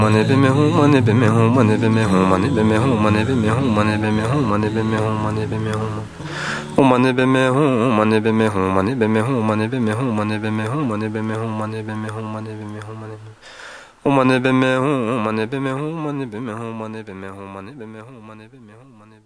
Mane be me hum, mane be me hum, mane be me hum, mane be me hum, mane be me hum, mane be me hum, mane be me hum, mane be me hum. O mane be me hum, mane be me hum, mane be me hum, mane be me hum, mane be me hum, mane be me hum, mane be me hum, mane be me hum, mane be. O mane be me hum, mane be me hum, mane be me hum, mane be me hum, mane be me hum, mane be me hum, mane